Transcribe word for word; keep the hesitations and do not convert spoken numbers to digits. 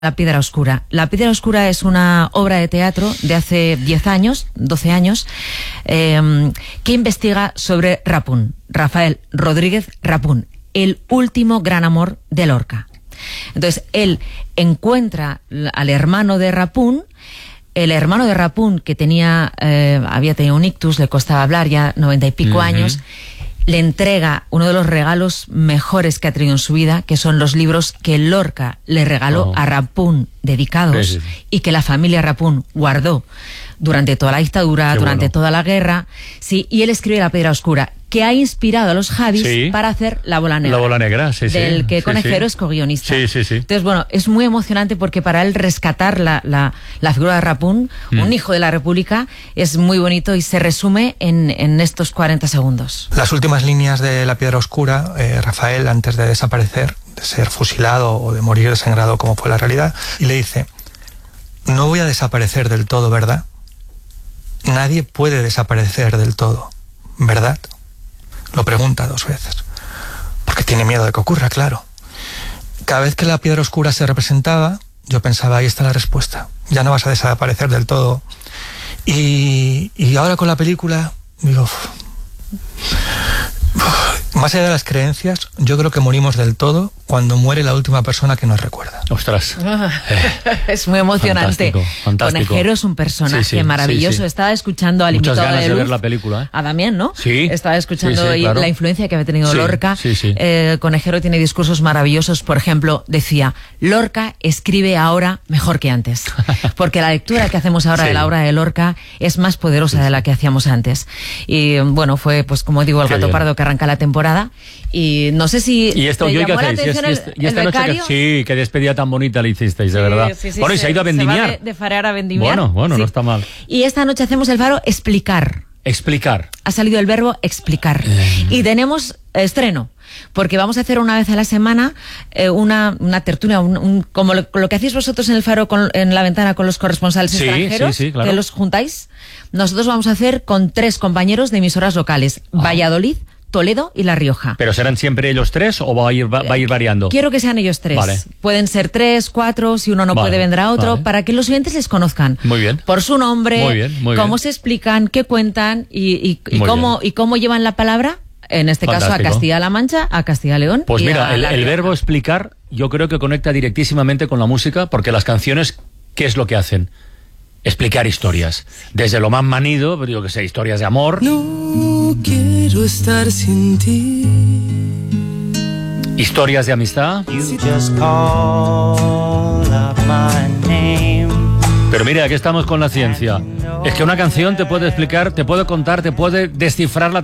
La Piedra Oscura. La Piedra Oscura es una obra de teatro de hace diez años, doce años, eh, que investiga sobre Rapún, Rafael Rodríguez Rapún, el último gran amor de Lorca. Entonces, él encuentra al hermano de Rapún, el hermano de Rapún, que tenía, eh, había tenido un ictus, le costaba hablar ya noventa y pico uh-huh. años, le entrega uno de los regalos mejores que ha tenido en su vida, que son los libros que Lorca le regaló oh. a Rapún, dedicados, sí, sí. y que la familia Rapún guardó durante toda la dictadura, Qué durante bueno. toda la guerra. Sí, y él escribe La Piedra Oscura, que ha inspirado a los Javis sí. para hacer La Bola Negra. La Bola Negra, sí, sí. Del que sí, Conejero sí. es co-guionista. Sí, sí, sí. Entonces, bueno, es muy emocionante porque para él rescatar la, la, la figura de Rapún, mm. un hijo de la República, es muy bonito y se resume en, en estos cuarenta segundos. Las últimas líneas de La Piedra Oscura, eh, Rafael, antes de desaparecer, de ser fusilado o de morir desangrado como fue la realidad, y le dice: no voy a desaparecer del todo, ¿verdad? Nadie puede desaparecer del todo, ¿verdad? Lo pregunta dos veces, porque tiene miedo de que ocurra, claro. Cada vez que la Piedra Oscura se representaba, yo pensaba, ahí está la respuesta, ya no vas a desaparecer del todo. Y, y ahora con la película, digo, uf, uf, más allá de las creencias, yo creo que morimos del todo cuando muere la última persona que nos recuerda. Ostras. Es muy emocionante. Fantástico, fantástico. Conejero es un personaje sí, sí, maravilloso. Sí, sí. Estaba escuchando al Muchas invitado ganas de, de Luz, ver la película, ¿eh? a Damián, ¿no? Sí. Estaba escuchando sí, sí, claro. la influencia que había tenido sí, Lorca. Sí, sí. Eh, Conejero tiene discursos maravillosos. Por ejemplo, decía: Lorca escribe ahora mejor que antes. Porque la lectura que hacemos ahora sí. de la obra de Lorca es más poderosa sí, de la que hacíamos antes. Y bueno, fue, pues como digo, el Qué Gato bien. Pardo que arranca la temporada. Y no sé si ¿Y esto te hoy llamó qué la hacéis? atención ¿Y, el, esta, y esta el noche becario? que, sí, qué despedida tan bonita le hicisteis, de sí, verdad. Sí, sí, bueno, y se, se ha ido a vendimiar. Se va de, de farear a vendimiar. Bueno, bueno, sí. no está mal. Y esta noche hacemos el faro explicar. Explicar. Ha salido el verbo explicar. Eh. Y tenemos estreno, porque vamos a hacer una vez a la semana eh, una, una tertulia, un, un, como lo, lo que hacéis vosotros en el faro con, en la ventana con los corresponsales sí, extranjeros, sí, sí, claro. que los juntáis. Nosotros vamos a hacer con tres compañeros de emisoras locales, oh. Valladolid, Toledo y La Rioja. ¿Pero serán siempre ellos tres o va a ir, va, va a ir variando? Quiero que sean ellos tres. Vale. Pueden ser tres, cuatro, si uno no vale, puede vendrá otro, vale. para que los oyentes les conozcan. Muy bien. Por su nombre, muy bien, muy cómo bien. se explican, qué cuentan y, y, y, cómo, y cómo llevan la palabra, en este Fantástico. caso a Castilla-La Mancha, a Castilla-León. Pues y mira, a el, La el verbo explicar yo creo que conecta directísimamente con la música, porque las canciones, ¿qué es lo que hacen? Explicar historias. Desde lo más manido, yo que sé, historias de amor. No quiero estar sin ti. Historias de amistad. You just call up my name. Pero mira, aquí estamos con la ciencia. Es que una canción te puede explicar, te puede contar, te puede descifrar la